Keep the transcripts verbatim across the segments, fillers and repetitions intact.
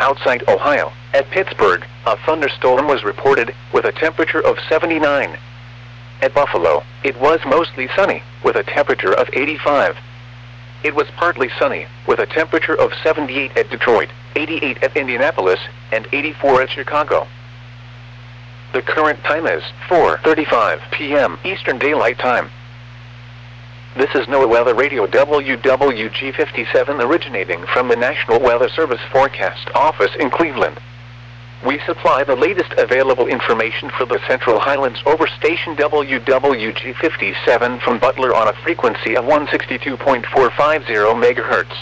outside Ohio. At Pittsburgh, a thunderstorm was reported, with a temperature of seventy-nine. At Buffalo, it was mostly sunny, with a temperature of eighty-five. It was partly sunny, with a temperature of seventy-eight at Detroit, eighty-eight at Indianapolis, and eighty-four at Chicago. The current time is four thirty-five p m Eastern Daylight Time. This is NOAA Weather Radio W W G fifty-seven originating from the National Weather Service Forecast Office in Cleveland. We supply the latest available information for the Central Highlands over station W W G fifty-seven from Butler on a frequency of one sixty-two point four five zero megahertz.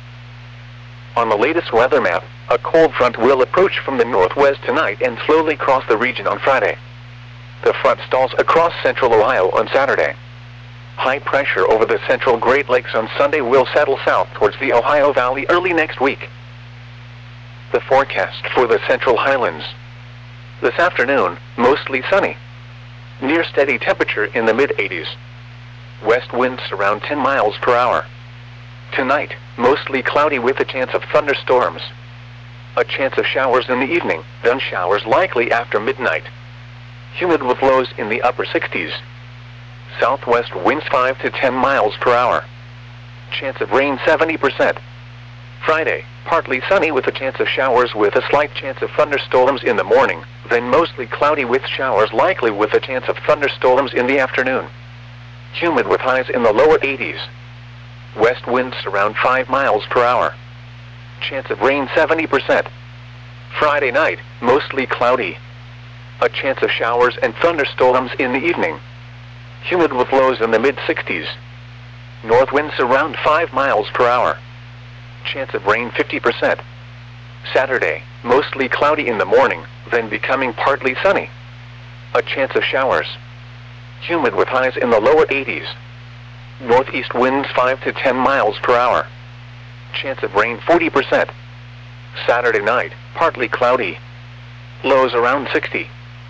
On the latest weather map, a cold front will approach from the northwest tonight and slowly cross the region on Friday. The front stalls across central Ohio on Saturday. High pressure over the central Great Lakes on Sunday will settle south towards the Ohio Valley early next week. The forecast for the Central Highlands. This afternoon, mostly sunny. Near steady temperature in the mid eighties. West winds around ten miles per hour. Tonight, mostly cloudy with a chance of thunderstorms. A chance of showers in the evening, then showers likely after midnight. Humid with lows in the upper sixties. Southwest winds five to ten miles per hour. Chance of rain seventy percent. Friday, partly sunny with a chance of showers with a slight chance of thunderstorms in the morning, then mostly cloudy with showers likely with a chance of thunderstorms in the afternoon. Humid with highs in the lower eighties. West winds around five miles per hour. Chance of rain seventy percent. Friday night, mostly cloudy. A chance of showers and thunderstorms in the evening. Humid with lows in the mid sixties. North winds around five miles per hour. Chance of rain fifty percent. Saturday, mostly cloudy in the morning, then becoming partly sunny. A chance of showers. Humid with highs in the lower eighties. Northeast winds five to ten miles per hour. Chance of rain forty percent. Saturday night, partly cloudy. Lows around sixty.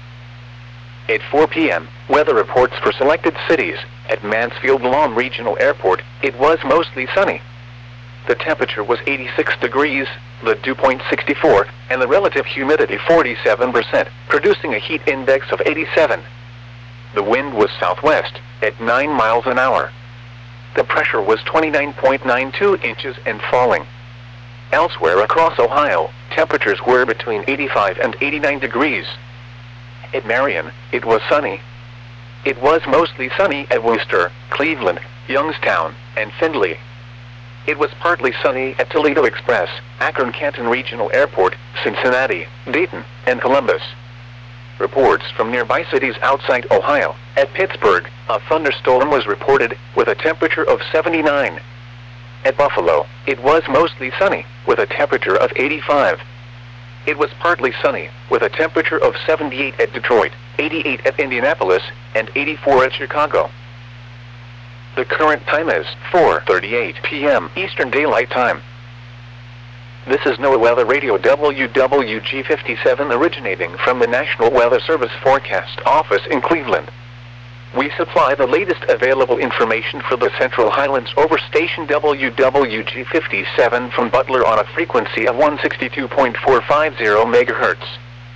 At four p m, weather reports for selected cities. At Mansfield-Lawn Regional Airport, it was mostly sunny. The temperature was eighty-six degrees, the dew point sixty-four, and the relative humidity forty-seven percent, producing a heat index of eighty-seven. The wind was southwest, at nine miles an hour. The pressure was twenty-nine point nine two inches and falling. Elsewhere across Ohio, temperatures were between eighty-five and eighty-nine degrees. At Marion, it was sunny. It was mostly sunny at Worcester, Cleveland, Youngstown, and Findlay. It was partly sunny at Toledo Express, Akron-Canton Regional Airport, Cincinnati, Dayton, and Columbus. Reports from nearby cities outside Ohio. At Pittsburgh, a thunderstorm was reported, with a temperature of seventy-nine. At Buffalo, it was mostly sunny, with a temperature of eighty-five. It was partly sunny, with a temperature of seventy-eight at Detroit, eighty-eight at Indianapolis, and eighty-four at Chicago. The current time is four thirty-eight p m Eastern Daylight Time. This is NOAA Weather Radio W W G fifty-seven originating from the National Weather Service Forecast Office in Cleveland. We supply the latest available information for the Central Highlands over station W W G fifty-seven from Butler on a frequency of one sixty-two point four five zero megahertz.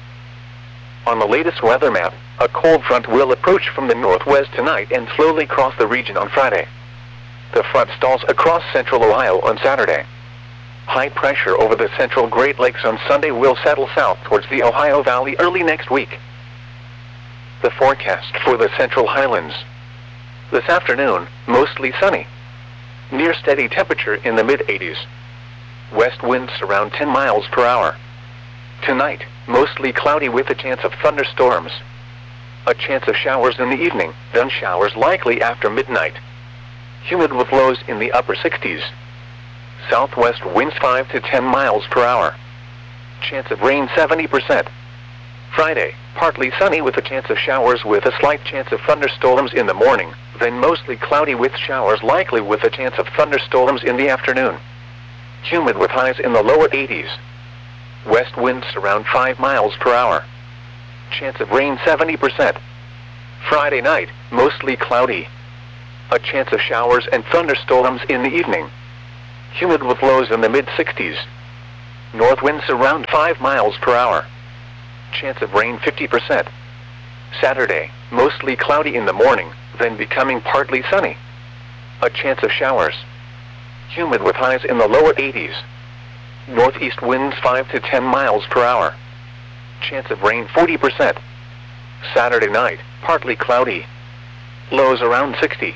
On the latest weather map, a cold front will approach from the northwest tonight and slowly cross the region on Friday. The front stalls across central Ohio on Saturday. High pressure over the central Great Lakes on Sunday will settle south towards the Ohio Valley early next week. The forecast for the Central Highlands. This afternoon, mostly sunny. Near steady temperature in the mid eighties. West winds around ten miles per hour. Tonight, mostly cloudy with a chance of thunderstorms. A chance of showers in the evening, then showers likely after midnight. Humid with lows in the upper sixties. Southwest winds five to ten miles per hour. Chance of rain seventy percent. Friday, partly sunny with a chance of showers with a slight chance of thunderstorms in the morning, then mostly cloudy with showers likely with a chance of thunderstorms in the afternoon. Humid with highs in the lower eighties. West winds around five miles per hour. Chance of rain seventy percent. Friday night, mostly cloudy. A chance of showers and thunderstorms in the evening. Humid with lows in the mid sixties. North winds around five miles per hour. Chance of rain fifty percent. Saturday, mostly cloudy in the morning, then becoming partly sunny. A chance of showers. Humid with highs in the lower eighties. Northeast winds five to ten miles per hour. Chance of rain forty percent. Saturday night, partly cloudy. Lows around sixty.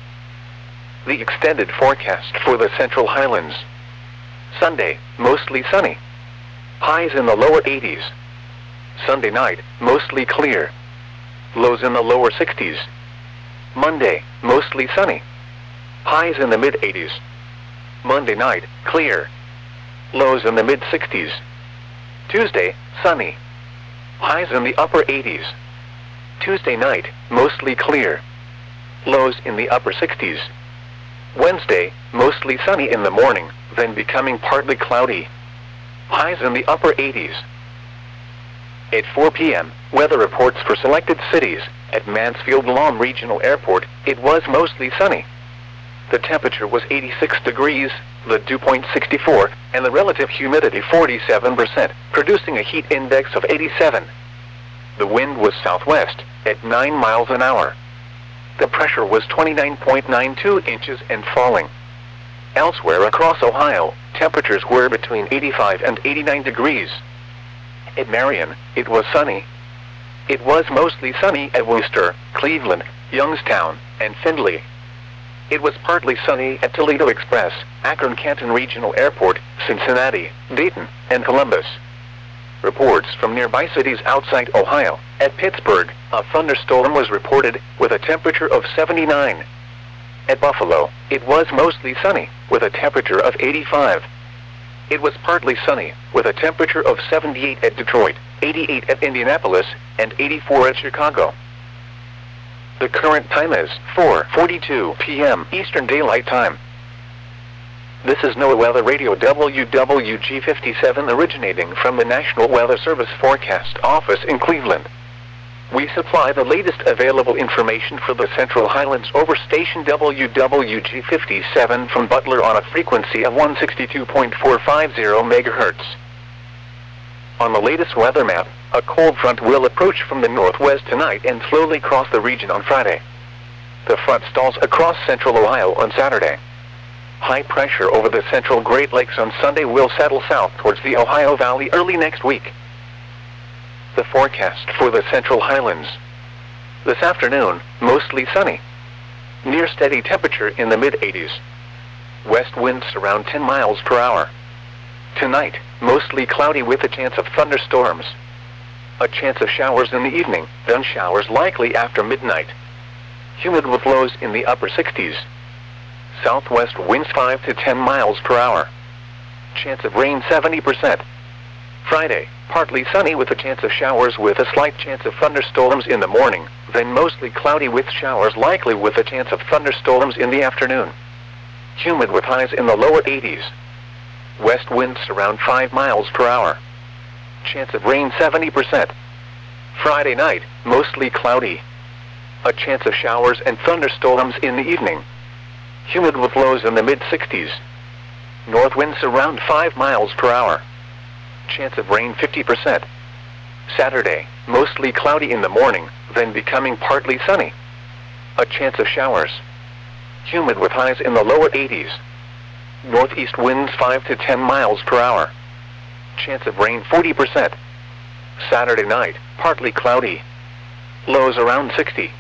The extended forecast for the Central Highlands. Sunday, mostly sunny. Highs in the lower eighties. Sunday night, mostly clear. Lows in the lower sixties. Monday, mostly sunny. Highs in the mid eighties. Monday night, clear. Lows in the mid sixties. Tuesday, sunny. Highs in the upper eighties. Tuesday night, mostly clear. Lows in the upper sixties. Wednesday, mostly sunny in the morning, then becoming partly cloudy. Highs in the upper eighties. At four p m, weather reports for selected cities. At Mansfield-Lahm Regional Airport, it was mostly sunny. The temperature was eighty-six degrees, the dew point sixty-four, and the relative humidity forty-seven percent, producing a heat index of eighty-seven. The wind was southwest, at nine miles an hour. The pressure was twenty-nine point nine two inches and falling. Elsewhere across Ohio, temperatures were between eighty-five and eighty-nine degrees. At Marion, it was sunny. It was mostly sunny at Worcester, Cleveland, Youngstown, and Findlay. It was partly sunny at Toledo Express, Akron-Canton Regional Airport, Cincinnati, Dayton, and Columbus. Reports from nearby cities outside Ohio. At Pittsburgh, a thunderstorm was reported with a temperature of seventy-nine. At Buffalo, it was mostly sunny, with a temperature of eighty-five. It was partly sunny, with a temperature of seventy-eight at Detroit, eighty-eight at Indianapolis, and eighty-four at Chicago. The current time is four forty-two p m Eastern Daylight Time. This is NOAA Weather Radio W W G fifty-seven originating from the National Weather Service Forecast Office in Cleveland. We supply the latest available information for the Central Highlands over station W W G fifty-seven from Butler on a frequency of one sixty-two point four five zero megahertz. On the latest weather map, a cold front will approach from the northwest tonight and slowly cross the region on Friday. The front stalls across central Ohio on Saturday. High pressure over the central Great Lakes on Sunday will settle south towards the Ohio Valley early next week. The forecast for the Central Highlands. This afternoon, mostly sunny. Near steady temperature in the mid eighties. West winds around ten miles per hour. Tonight, mostly cloudy with a chance of thunderstorms. A chance of showers in the evening, then showers likely after midnight. Humid with lows in the upper sixties. Southwest winds five to ten miles per hour. Chance of rain seventy percent. Friday, partly sunny with a chance of showers with a slight chance of thunderstorms in the morning, then mostly cloudy with showers likely with a chance of thunderstorms in the afternoon. Humid with highs in the lower eighties. West winds around five miles per hour. Chance of rain seventy percent. Friday night, mostly cloudy. A chance of showers and thunderstorms in the evening. Humid with lows in the mid sixties. North winds around five miles per hour. Chance of rain fifty percent. Saturday, mostly cloudy in the morning, then becoming partly sunny. A chance of showers. Humid with highs in the lower eighties. Northeast winds five to ten miles per hour. Chance of rain forty percent. Saturday night, partly cloudy. Lows around sixty.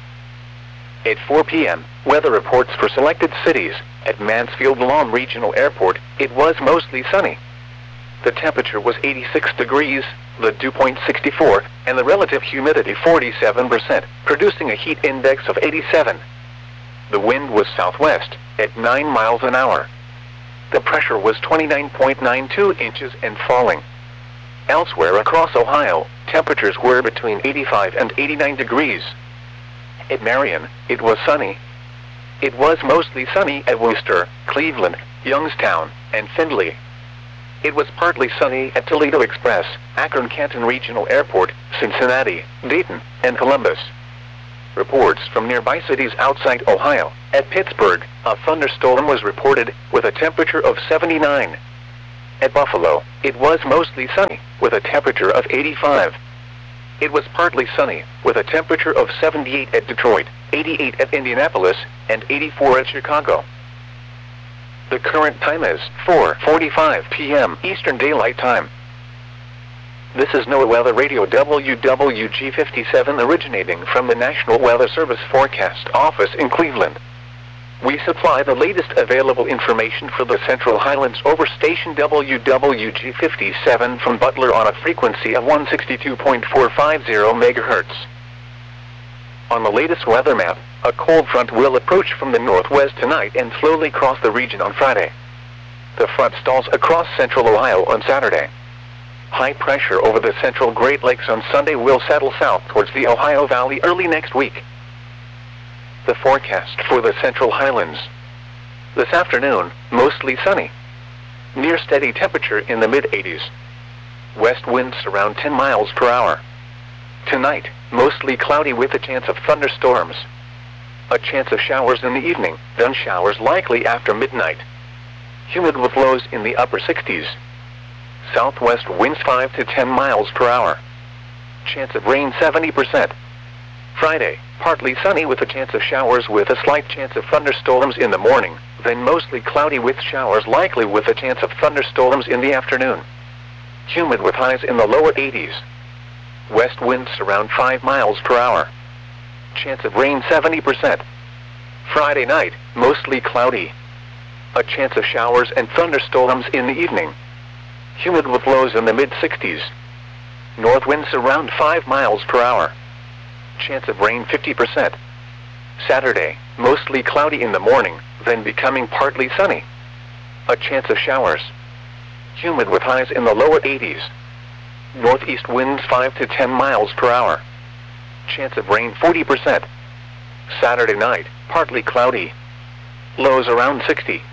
At four p m, weather reports for selected cities. At Mansfield-Lahm Regional Airport, it was mostly sunny. The temperature was eighty-six degrees, the dew point sixty-four, and the relative humidity forty-seven percent, producing a heat index of eighty-seven. The wind was southwest, at nine miles an hour. The pressure was twenty-nine point nine two inches and falling. Elsewhere across Ohio, temperatures were between eighty-five and eighty-nine degrees. At Marion, it was sunny. It was mostly sunny at Worcester, Cleveland, Youngstown, and Findlay. It was partly sunny at Toledo Express, Akron-Canton Regional Airport, Cincinnati, Dayton, and Columbus. Reports from nearby cities outside Ohio. At Pittsburgh, a thunderstorm was reported with a temperature of seventy-nine. At Buffalo, it was mostly sunny, with a temperature of eighty-five. It was partly sunny, with a temperature of seventy-eight at Detroit, eighty-eight at Indianapolis, and eighty-four at Chicago. The current time is four forty-five p m Eastern Daylight Time. This is NOAA Weather Radio W W G fifty-seven originating from the National Weather Service Forecast Office in Cleveland. We supply the latest available information for the Central Highlands over station W W G fifty-seven from Butler on a frequency of one sixty-two point four five zero megahertz. On the latest weather map, a cold front will approach from the northwest tonight and slowly cross the region on Friday. The front stalls across central Ohio on Saturday. High pressure over the central Great Lakes on Sunday will settle south towards the Ohio Valley early next week. The forecast for the Central Highlands. This afternoon, mostly sunny. Near steady temperature in the mid eighties. West winds around ten miles per hour. Tonight, mostly cloudy with a chance of thunderstorms. A chance of showers in the evening, then showers likely after midnight. Humid with lows in the upper sixties. Southwest winds five to ten miles per hour. Chance of rain seventy percent. Friday, partly sunny with a chance of showers with a slight chance of thunderstorms in the morning, then mostly cloudy with showers likely with a chance of thunderstorms in the afternoon. Humid with highs in the lower eighties. West winds around five miles per hour. Chance of rain seventy percent. Friday night, mostly cloudy. A chance of showers and thunderstorms in the evening. Humid with lows in the mid sixties. North winds around five miles per hour. Chance of rain fifty percent. Saturday, mostly cloudy in the morning, then becoming partly sunny. A chance of showers. Humid with highs in the lower eighties. Northeast winds five to ten miles per hour. Chance of rain forty percent. Saturday night, partly cloudy. Lows around sixty.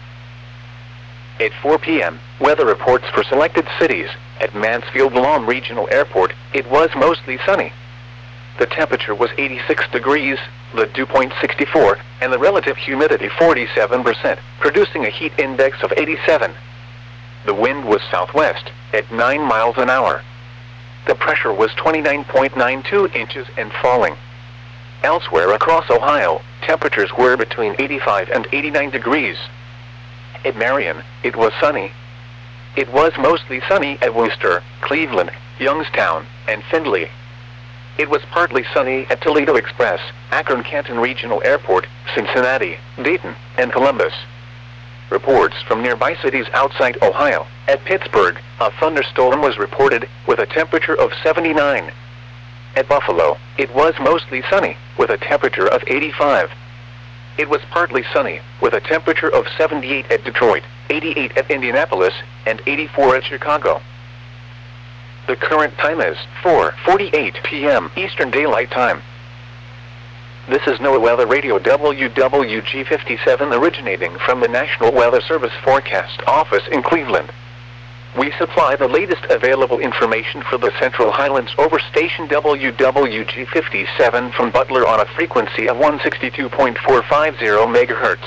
At four p m, weather reports for selected cities. At Mansfield-Lawn Regional Airport, it was mostly sunny. The temperature was eighty-six degrees, the dew point sixty-four, and the relative humidity forty-seven percent, producing a heat index of eighty-seven. The wind was southwest, at nine miles an hour. The pressure was twenty-nine point nine two inches and falling. Elsewhere across Ohio, temperatures were between eighty-five and eighty-nine degrees. At Marion, it was sunny. It was mostly sunny at Worcester, Cleveland, Youngstown, and Findlay. It was partly sunny at Toledo Express, Akron-Canton Regional Airport, Cincinnati, Dayton, and Columbus. Reports from nearby cities outside Ohio. At Pittsburgh, a thunderstorm was reported with a temperature of seventy-nine. At Buffalo, it was mostly sunny with a temperature of eighty-five. It was partly sunny with a temperature of seventy-eight at Detroit, eighty-eight at Indianapolis, and eighty-four at Chicago. The current time is four forty-eight p m Eastern Daylight Time. This is NOAA Weather Radio W W G fifty-seven originating from the National Weather Service Forecast Office in Cleveland. We supply the latest available information for the Central Highlands over station W W G fifty-seven from Butler on a frequency of one sixty-two point four five zero megahertz.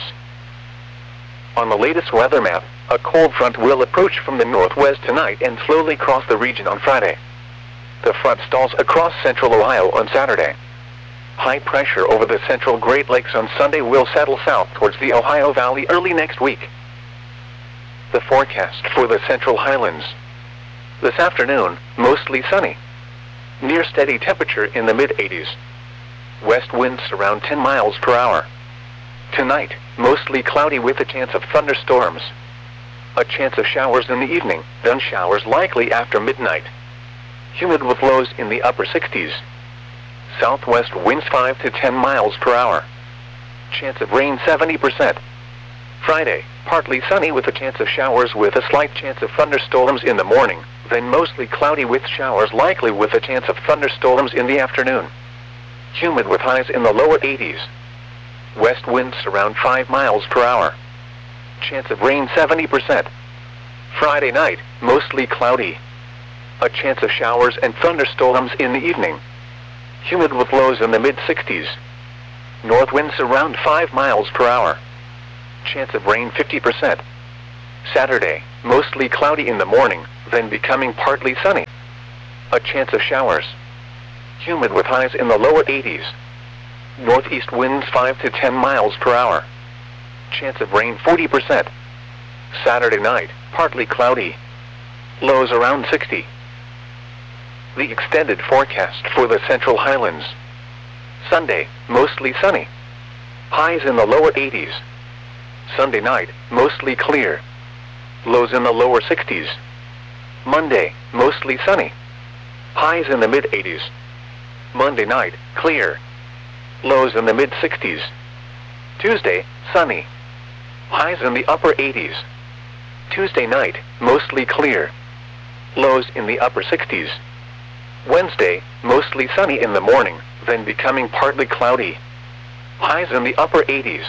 On the latest weather map, a cold front will approach from the northwest tonight and slowly cross the region on Friday. The front stalls across central Ohio on Saturday. High pressure over the central Great Lakes on Sunday will settle south towards the Ohio Valley early next week. The forecast for the Central Highlands. This afternoon, mostly sunny. Near steady temperature in the mid eighties. West winds around ten miles per hour. Tonight, mostly cloudy with a chance of thunderstorms. A chance of showers in the evening, then showers likely after midnight. Humid with lows in the upper sixties. Southwest winds five to ten miles per hour. Chance of rain seventy percent. Friday, partly sunny with a chance of showers with a slight chance of thunderstorms in the morning, then mostly cloudy with showers likely with a chance of thunderstorms in the afternoon. Humid with highs in the lower eighties. West winds around five miles per hour. Chance of rain seventy percent. Friday night, mostly cloudy. A chance of showers and thunderstorms in the evening. Humid with lows in the mid sixties. North winds around five miles per hour. Chance of rain fifty percent. Saturday, mostly cloudy in the morning, then becoming partly sunny. A chance of showers. Humid with highs in the lower eighties. Northeast winds five to ten miles per hour. Chance of rain forty percent. Saturday night, partly cloudy. Lows around sixty. The extended forecast for the Central Highlands. Sunday, mostly sunny. Highs in the lower eighties. Sunday night, mostly clear. Lows in the lower sixties. Monday, mostly sunny. Highs in the mid eighties. Monday night, clear. Lows in the mid sixties. Tuesday, sunny. Highs in the upper eighties. Tuesday night, mostly clear. Lows in the upper sixties. Wednesday, mostly sunny in the morning, then becoming partly cloudy. Highs in the upper eighties.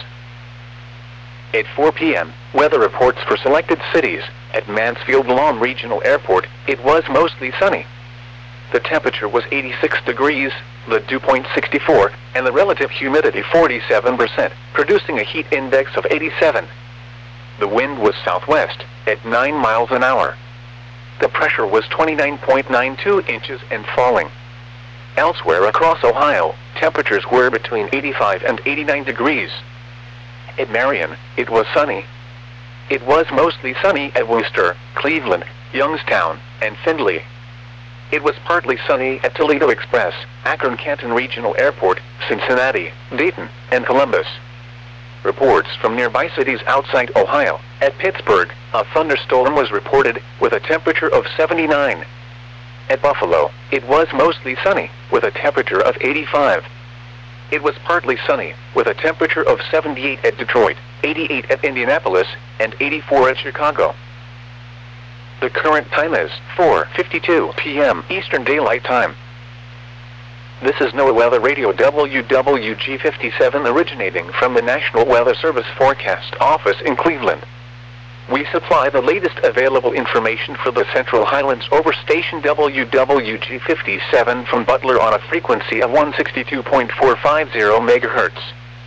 At four p m, weather reports for selected cities. At Mansfield Lawn Regional Airport, it was mostly sunny. The temperature was eighty-six degrees, the dew point sixty-four, and the relative humidity forty-seven percent, producing a heat index of eighty-seven. The wind was southwest, at nine miles an hour. The pressure was twenty-nine point nine two inches and falling. Elsewhere across Ohio, temperatures were between eighty-five and eighty-nine degrees. At Marion, it was sunny. It was mostly sunny at Wooster, Cleveland, Youngstown, and Findlay. It was partly sunny at Toledo Express, Akron-Canton Regional Airport, Cincinnati, Dayton, and Columbus. Reports from nearby cities outside Ohio. At Pittsburgh, a thunderstorm was reported with a temperature of seventy-nine. At Buffalo, it was mostly sunny with a temperature of eighty-five. It was partly sunny with a temperature of seventy-eight at Detroit, eighty-eight at Indianapolis, and eighty-four at Chicago. The current time is four fifty-two p m Eastern Daylight Time. This is NOAA Weather Radio W W G fifty-seven originating from the National Weather Service Forecast Office in Cleveland. We supply the latest available information for the Central Highlands over station W W G fifty-seven from Butler on a frequency of one sixty-two point four five zero megahertz.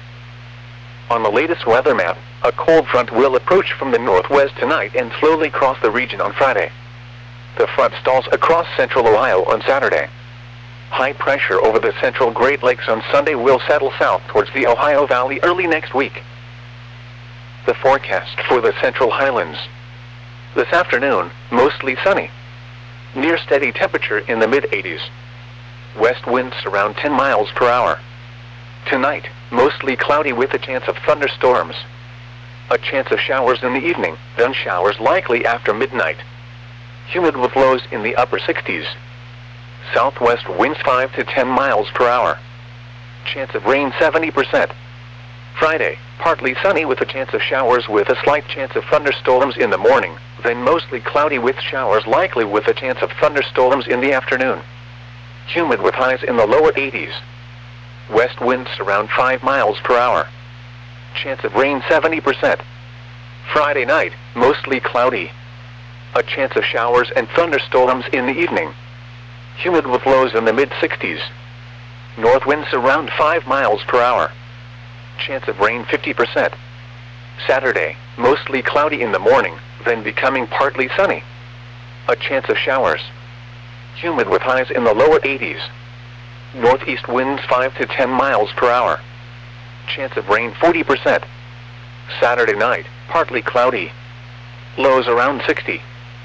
On the latest weather map, a cold front will approach from the northwest tonight and slowly cross the region on Friday. The front stalls across central Ohio on Saturday. High pressure over the central Great Lakes on Sunday will settle south towards the Ohio Valley early next week. The forecast for the Central Highlands. This afternoon, mostly sunny. Near steady temperature in the mid eighties. West winds around ten miles per hour. Tonight, mostly cloudy with a chance of thunderstorms. A chance of showers in the evening, then showers likely after midnight. Humid with lows in the upper sixties. Southwest winds five to ten miles per hour. Chance of rain seventy percent. Friday, partly sunny with a chance of showers with a slight chance of thunderstorms in the morning, then mostly cloudy with showers likely with a chance of thunderstorms in the afternoon. Humid with highs in the lower eighties. West winds around five miles per hour. Chance of rain seventy percent. Friday night, mostly cloudy. A chance of showers and thunderstorms in the evening. Humid with lows in the mid sixties. North winds around five miles per hour. Chance of rain fifty percent. Saturday, mostly cloudy in the morning, then becoming partly sunny. A chance of showers. Humid with highs in the lower eighties. Northeast winds five to ten miles per hour. Chance of rain forty percent. Saturday night, partly cloudy. Lows around sixty.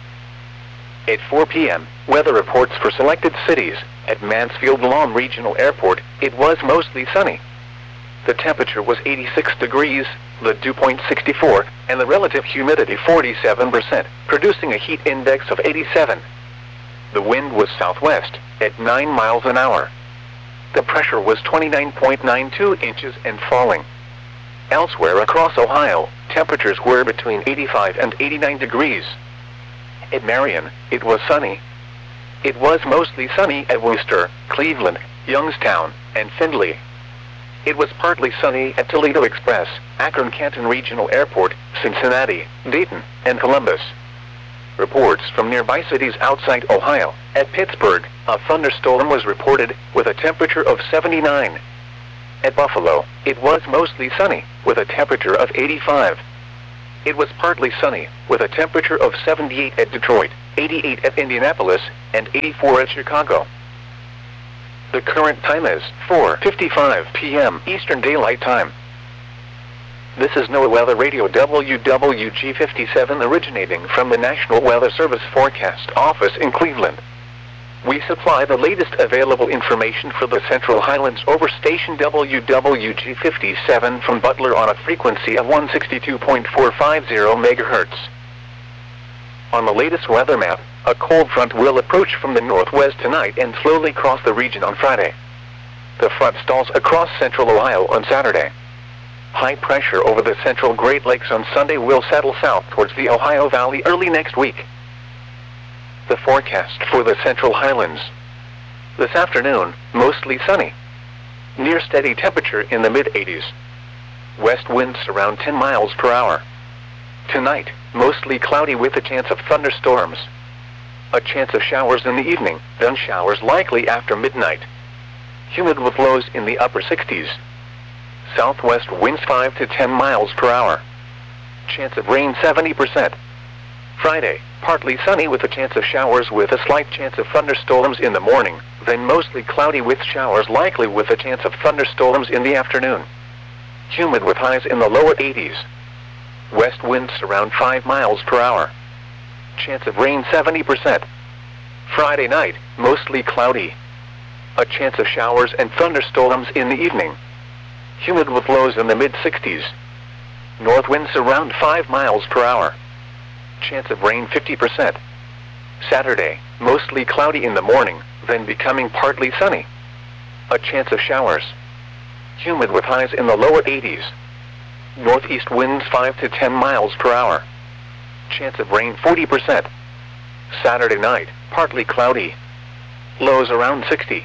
At four p m, weather reports for selected cities. At Mansfield Lawn Regional Airport, it was mostly sunny. The temperature was eighty-six degrees, the dew point sixty-four, and the relative humidity forty-seven percent, producing a heat index of eighty-seven. The wind was southwest, at nine miles an hour. The pressure was twenty-nine point nine two inches and falling. Elsewhere across Ohio, temperatures were between eighty-five and eighty-nine degrees. At Marion, it was sunny. It was mostly sunny at Wooster, Cleveland, Youngstown, and Findlay. It was partly sunny at Toledo Express, Akron-Canton Regional Airport, Cincinnati, Dayton, and Columbus. Reports from nearby cities outside Ohio. At Pittsburgh, a thunderstorm was reported with a temperature of seventy-nine. At Buffalo, it was mostly sunny with a temperature of eighty-five. It was partly sunny, with a temperature of seventy-eight at Detroit, eighty-eight at Indianapolis, and eighty-four at Chicago. The current time is four fifty-five p m Eastern Daylight Time. This is NOAA Weather Radio W W G fifty-seven originating from the National Weather Service Forecast Office in Cleveland. We supply the latest available information for the Central Highlands over station W W G fifty-seven from Butler on a frequency of one sixty-two point four five zero megahertz. On the latest weather map, a cold front will approach from the northwest tonight and slowly cross the region on Friday. The front stalls across central Ohio on Saturday. High pressure over the central Great Lakes on Sunday will settle south towards the Ohio Valley early next week. The forecast for the Central Highlands. This afternoon, mostly sunny. Near steady temperature in the mid eighties. West winds around ten miles per hour. Tonight, mostly cloudy with a chance of thunderstorms. A chance of showers in the evening, then showers likely after midnight. Humid with lows in the upper sixties. Southwest winds five to ten miles per hour. Chance of rain seventy percent. Friday, partly sunny with a chance of showers with a slight chance of thunderstorms in the morning, then mostly cloudy with showers likely with a chance of thunderstorms in the afternoon. Humid with highs in the lower eighties. West winds around five miles per hour. Chance of rain seventy percent. Friday night, mostly cloudy. A chance of showers and thunderstorms in the evening. Humid with lows in the mid sixties. North winds around five miles per hour. Chance of rain fifty percent. Saturday, mostly cloudy in the morning, then becoming partly sunny. A chance of showers. Humid with highs in the lower eighties. Northeast winds five to ten miles per hour. Chance of rain forty percent. Saturday night, partly cloudy. Lows around sixty.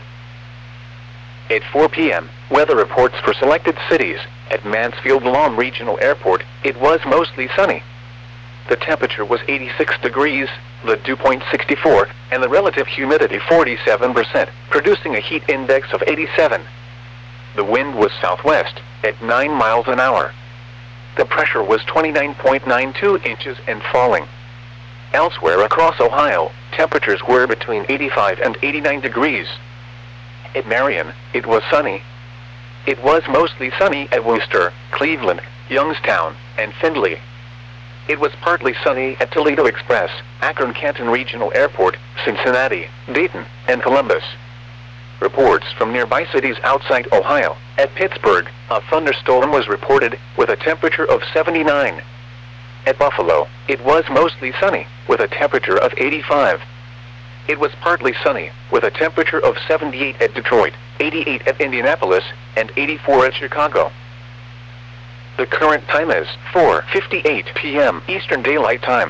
At four p m, weather reports for selected cities. At Mansfield-Lahm Regional Airport, it was mostly sunny. The temperature was eighty-six degrees, the dew point sixty-four, and the relative humidity forty-seven percent, producing a heat index of eighty-seven. The wind was southwest, at nine miles an hour. The pressure was twenty-nine point nine two inches and falling. Elsewhere across Ohio, temperatures were between eighty-five and eighty-nine degrees. At Marion, it was sunny. It was mostly sunny at Worcester, Cleveland, Youngstown, and Findlay. It was partly sunny at Toledo Express, Akron-Canton Regional Airport, Cincinnati, Dayton, and Columbus. Reports from nearby cities outside Ohio. At Pittsburgh, a thunderstorm was reported with a temperature of seventy-nine. At Buffalo, it was mostly sunny, with a temperature of eighty-five. It was partly sunny, with a temperature of seventy-eight at Detroit, eighty-eight at Indianapolis, and eighty-four at Chicago. The current time is four fifty-eight p m Eastern Daylight Time.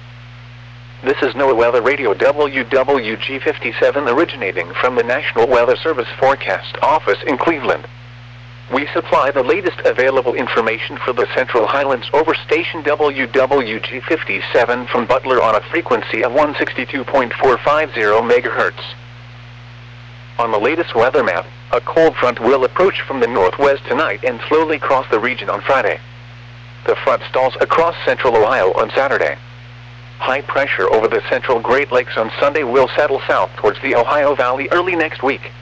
This is NOAA Weather Radio W W G fifty-seven originating from the National Weather Service Forecast Office in Cleveland. We supply the latest available information for the Central Highlands over station W W G fifty-seven from Butler on a frequency of one sixty-two point four five zero megahertz. On the latest weather map, a cold front will approach from the northwest tonight and slowly cross the region on Friday. The front stalls across central Ohio on Saturday. High pressure over the central Great Lakes on Sunday will settle south towards the Ohio Valley early next week.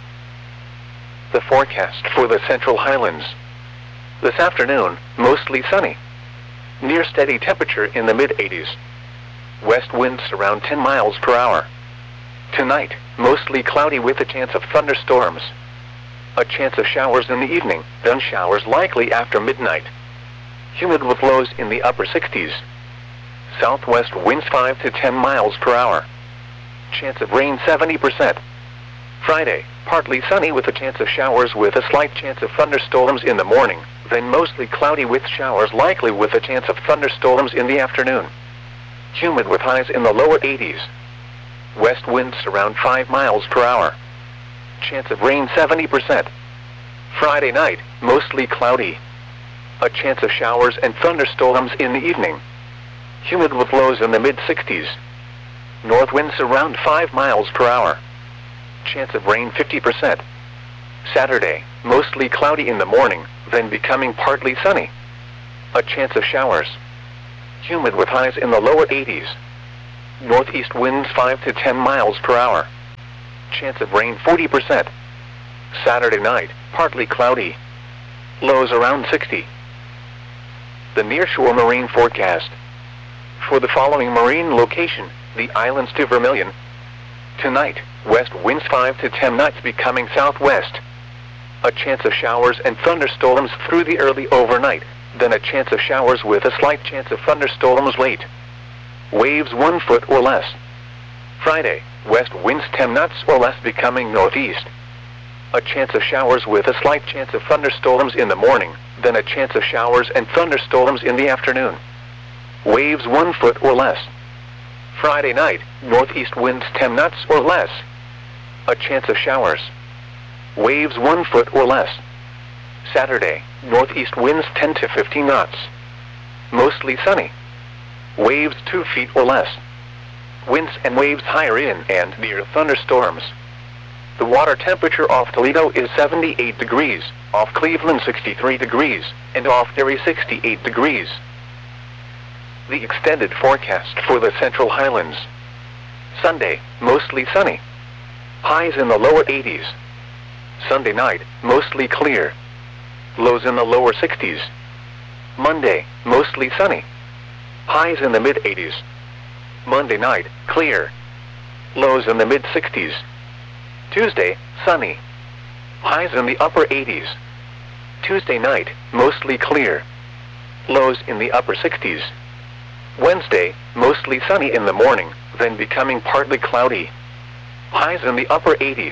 The forecast for the Central Highlands. This afternoon, mostly sunny. Near steady temperature in the mid eighties. West winds around ten miles per hour. Tonight, mostly cloudy with a chance of thunderstorms. A chance of showers in the evening, then showers likely after midnight. Humid with lows in the upper sixties. Southwest winds five to ten miles per hour. Chance of rain seventy percent. Friday, partly sunny with a chance of showers with a slight chance of thunderstorms in the morning, then mostly cloudy with showers likely with a chance of thunderstorms in the afternoon. Humid with highs in the lower eighties. West winds around five miles per hour. Chance of rain seventy percent. Friday night, mostly cloudy. A chance of showers and thunderstorms in the evening. Humid with lows in the mid sixties. North winds around five miles per hour. Chance of rain fifty percent. Saturday, mostly cloudy in the morning, then becoming partly sunny. A chance of showers. Humid with highs in the lower eighties. Northeast winds five to ten miles per hour. Chance of rain forty percent. Saturday night, partly cloudy. Lows around sixty. The nearshore marine forecast. For the following marine location, the islands to Vermilion. Tonight, west winds five to ten knots becoming southwest. A chance of showers and thunderstorms through the early overnight, then a chance of showers with a slight chance of thunderstorms late. Waves one foot or less. Friday, west winds ten knots or less becoming northeast. A chance of showers with a slight chance of thunderstorms in the morning, then a chance of showers and thunderstorms in the afternoon. Waves one foot or less. Friday night, northeast winds ten knots or less. A chance of showers. Waves one foot or less. Saturday, northeast winds ten to fifteen knots. Mostly sunny. Waves two feet or less. Winds and waves higher in and near thunderstorms. The water temperature off Toledo is seventy-eight degrees, off Cleveland sixty-three degrees, and off Erie sixty-eight degrees. The extended forecast for the Central Highlands. Sunday, mostly sunny. Highs in the lower eighties. Sunday night, mostly clear. Lows in the lower sixties. Monday, mostly sunny. Highs in the mid eighties. Monday night, clear. Lows in the mid sixties. Tuesday, sunny. Highs in the upper eighties. Tuesday night, mostly clear. Lows in the upper sixties. Wednesday, mostly sunny in the morning, then becoming partly cloudy. Highs in the upper eighties.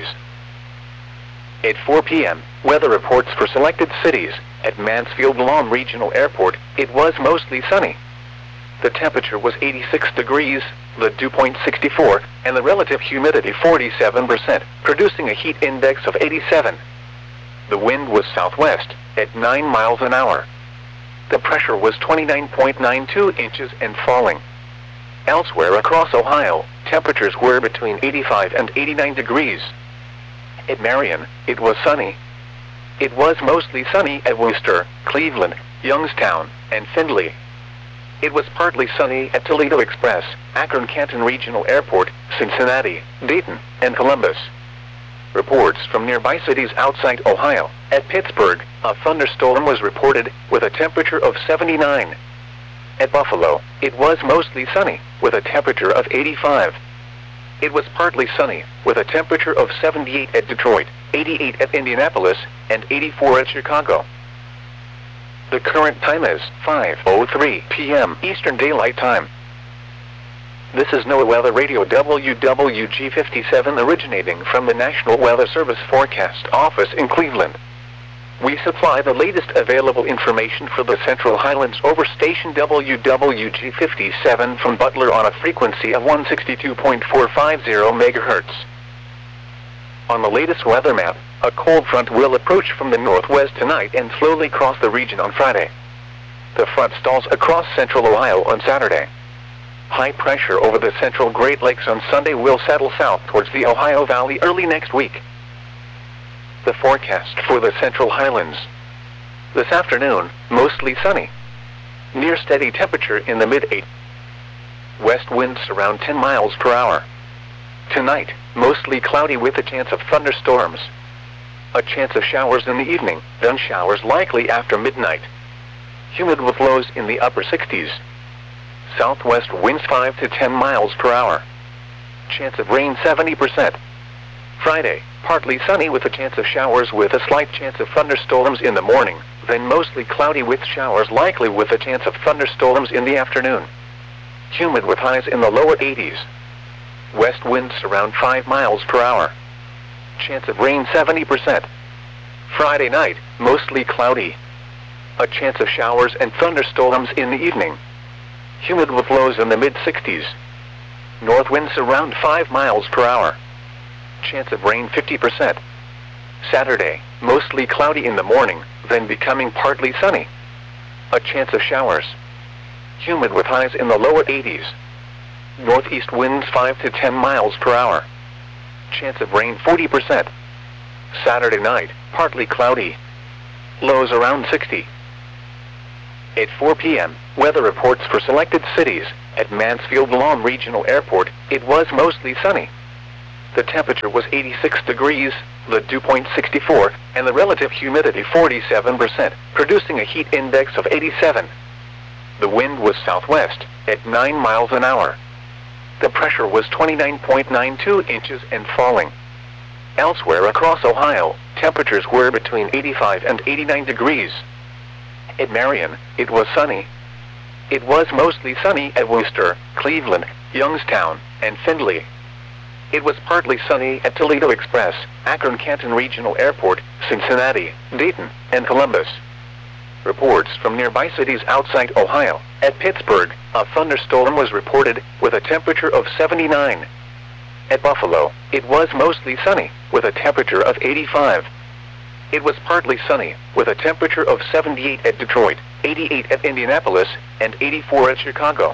At four p m, weather reports for selected cities. At Mansfield-Lawn Regional Airport, it was mostly sunny. The temperature was eighty-six degrees, the dew point sixty-four, and the relative humidity forty-seven percent, producing a heat index of eighty-seven. The wind was southwest, at nine miles an hour. The pressure was twenty-nine point nine two inches and falling. Elsewhere across Ohio, temperatures were between eighty-five and eighty-nine degrees. At Marion, it was sunny. It was mostly sunny at Worcester, Cleveland, Youngstown, and Findlay. It was partly sunny at Toledo Express, Akron-Canton Regional Airport, Cincinnati, Dayton, and Columbus. Reports from nearby cities outside Ohio. At Pittsburgh, a thunderstorm was reported with a temperature of seventy-nine. At Buffalo, it was mostly sunny with a temperature of eighty-five. It was partly sunny with a temperature of seventy-eight at Detroit, eighty-eight at Indianapolis, and eighty-four at Chicago. The current time is five oh three p m Eastern Daylight Time. This is NOAA Weather Radio W W G fifty-seven originating from the National Weather Service Forecast Office in Cleveland. We supply the latest available information for the Central Highlands over station W W G fifty-seven from Butler on a frequency of one sixty-two point four five zero megahertz. On the latest weather map, a cold front will approach from the northwest tonight and slowly cross the region on Friday. The front stalls across central Ohio on Saturday. High pressure over the central Great Lakes on Sunday will settle south towards the Ohio Valley early next week. The forecast for the Central Highlands. This afternoon, mostly sunny. Near steady temperature in the mid eighties. West winds around ten miles per hour. Tonight, mostly cloudy with a chance of thunderstorms. A chance of showers in the evening, then showers likely after midnight. Humid with lows in the upper sixties. Southwest winds five to ten miles per hour. Chance of rain seventy percent. Friday, partly sunny with a chance of showers with a slight chance of thunderstorms in the morning, then mostly cloudy with showers likely with a chance of thunderstorms in the afternoon. Humid with highs in the lower eighties. West winds around five miles per hour. Chance of rain seventy percent. Friday night, mostly cloudy. A chance of showers and thunderstorms in the evening. Humid with lows in the mid sixties. North winds around five miles per hour. Chance of rain fifty percent. Saturday, mostly cloudy in the morning, then becoming partly sunny. A chance of showers. Humid with highs in the lower eighties. Northeast winds five to ten miles per hour. Chance of rain forty percent. Saturday night, partly cloudy. Lows around sixty. At four p m, weather reports for selected cities. At Mansfield-Lawn Regional Airport, it was mostly sunny. The temperature was eighty-six degrees, the dew point sixty-four, and the relative humidity forty-seven percent, producing a heat index of eighty-seven. The wind was southwest, at nine miles an hour. The pressure was twenty-nine point nine two inches and falling. Elsewhere across Ohio, temperatures were between eighty-five and eighty-nine degrees. At Marion, it was sunny. It was mostly sunny at Wooster, Cleveland, Youngstown, and Findlay. It was partly sunny at Toledo Express, Akron-Canton Regional Airport, Cincinnati, Dayton, and Columbus. Reports from nearby cities outside Ohio. At Pittsburgh, a thunderstorm was reported with a temperature of seventy-nine. At Buffalo, it was mostly sunny with a temperature of eighty-five. It was partly sunny with a temperature of seventy-eight at Detroit, eighty-eight at Indianapolis, and eighty-four at Chicago.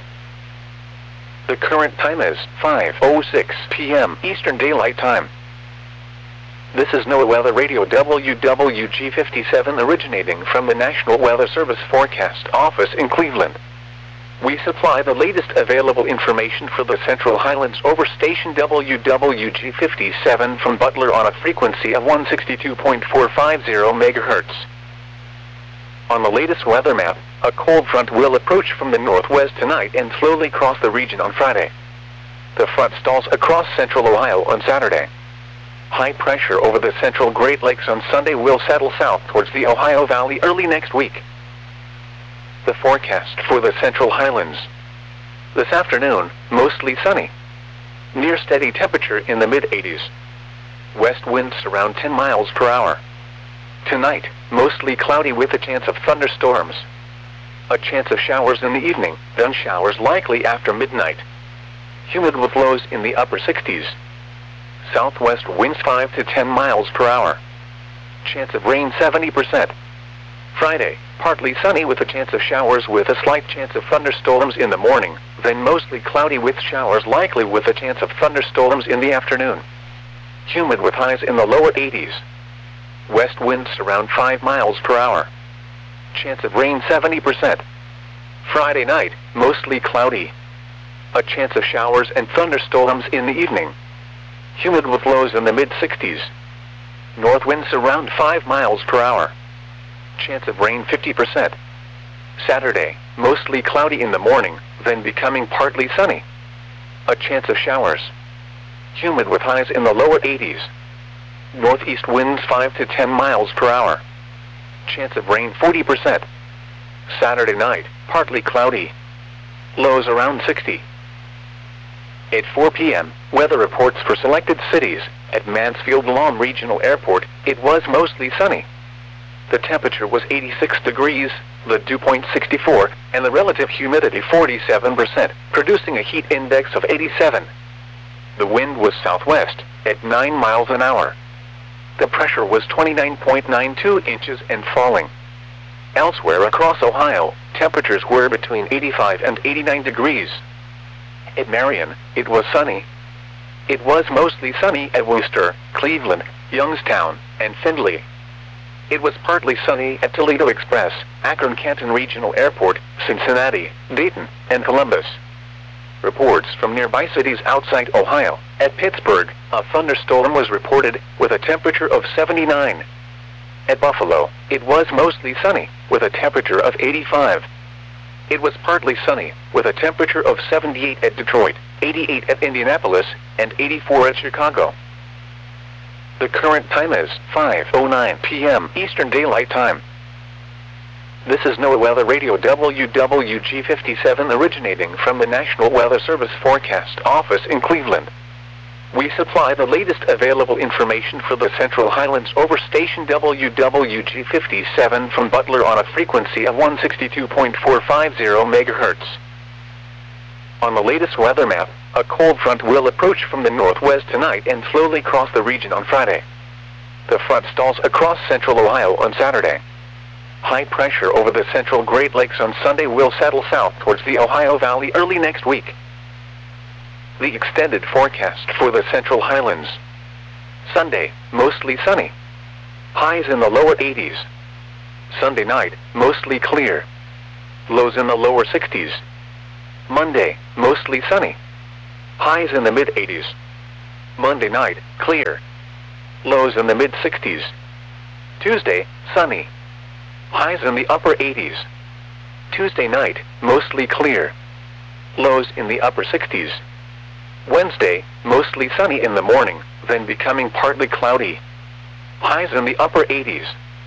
The current time is five oh six p m Eastern Daylight Time. This is NOAA Weather Radio W W G fifty-seven originating from the National Weather Service Forecast Office in Cleveland. We supply the latest available information for the Central Highlands over station W W G fifty-seven from Butler on a frequency of one sixty-two point four five zero megahertz. On the latest weather map, a cold front will approach from the northwest tonight and slowly cross the region on Friday. The front stalls across central Ohio on Saturday. High pressure over the central Great Lakes on Sunday will settle south towards the Ohio Valley early next week. The forecast for the Central Highlands. This afternoon, mostly sunny. Near steady temperature in the mid eighties. West winds around ten miles per hour. Tonight, mostly cloudy with a chance of thunderstorms. A chance of showers in the evening, then showers likely after midnight. Humid with lows in the upper sixties. Southwest winds five to ten miles per hour. Chance of rain seventy percent. Friday, partly sunny with a chance of showers with a slight chance of thunderstorms in the morning, then mostly cloudy with showers likely with a chance of thunderstorms in the afternoon. Humid with highs in the lower eighties. West winds around five miles per hour. Chance of rain seventy percent. Friday night, mostly cloudy. A chance of showers and thunderstorms in the evening. Humid with lows in the mid sixties. North winds around five miles per hour. Chance of rain fifty percent. Saturday, mostly cloudy in the morning, then becoming partly sunny. A chance of showers. Humid with highs in the lower eighties. Northeast winds five to ten miles per hour. Chance of rain forty percent. Saturday night, partly cloudy. Lows around sixty. At four p m, weather reports for selected cities. At Mansfield-Lawn Regional Airport, it was mostly sunny. The temperature was eighty-six degrees, the dew point sixty-four, and the relative humidity forty-seven percent, producing a heat index of eighty-seven. The wind was southwest, at nine miles an hour. The pressure was twenty-nine point nine two inches and falling. Elsewhere across Ohio, temperatures were between eighty-five and eighty-nine degrees. At Marion, it was sunny. It was mostly sunny at Wooster, Cleveland, Youngstown, and Findlay. It was partly sunny at Toledo Express, Akron-Canton Regional Airport, Cincinnati, Dayton, and Columbus. Reports from nearby cities outside Ohio. At Pittsburgh, a thunderstorm was reported with a temperature of seventy-nine. At Buffalo, it was mostly sunny with a temperature of eighty-five. It was partly sunny with a temperature of seventy-eight at Detroit, eighty-eight at Indianapolis, and eighty-four at Chicago. The current time is five oh nine p m Eastern Daylight Time. This is NOAA Weather Radio W W G fifty-seven originating from the National Weather Service Forecast Office in Cleveland. We supply the latest available information for the Central Highlands over station W W G fifty-seven from Butler on a frequency of one sixty-two point four five zero megahertz. On the latest weather map, a cold front will approach from the northwest tonight and slowly cross the region on Friday. The front stalls across central Ohio on Saturday. High pressure over the central Great Lakes on Sunday will settle south towards the Ohio Valley early next week. The extended forecast for the Central Highlands. Sunday, mostly sunny. Highs in the lower eighties. Sunday night, mostly clear. lows in the lower sixties. Monday, mostly sunny. Highs in the mid eighties. Monday night, clear. Lows in the mid sixties. Tuesday, sunny. Highs in the upper eighties. Tuesday night, mostly clear. Lows in the upper sixties. Wednesday, mostly sunny in the morning, then becoming partly cloudy. Highs in the upper eighties.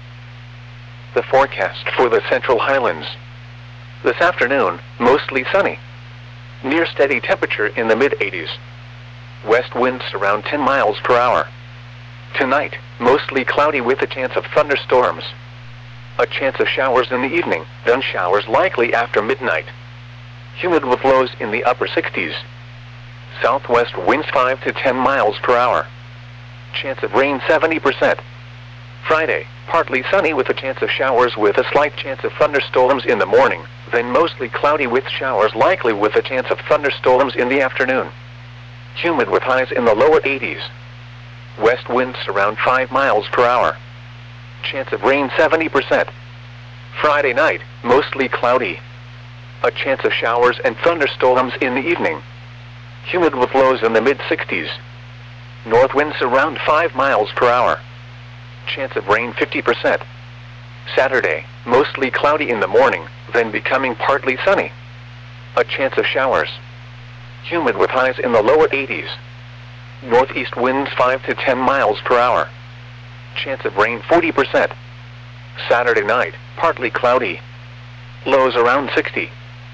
The forecast for the Central Highlands. This afternoon, mostly sunny. Near steady temperature in the mid eighties. West winds around ten miles per hour. Tonight, mostly cloudy with a chance of thunderstorms. A chance of showers in the evening, then showers likely after midnight. Humid with lows in the upper sixties. Southwest winds five to ten miles per hour. Chance of rain seventy percent. Friday, partly sunny with a chance of showers with a slight chance of thunderstorms in the morning, then mostly cloudy with showers likely with a chance of thunderstorms in the afternoon. Humid with highs in the lower eighties. West winds around five miles per hour. Chance of rain seventy percent. Friday night, mostly cloudy. A chance of showers and thunderstorms in the evening. Humid with lows in the mid sixties. North winds around five miles per hour. Chance of rain fifty percent. Saturday, mostly cloudy in the morning, then becoming partly sunny. A chance of showers. Humid with highs in the lower eighties. Northeast winds five to ten miles per hour. Chance of rain forty percent. Saturday night, partly cloudy. Lows around sixty.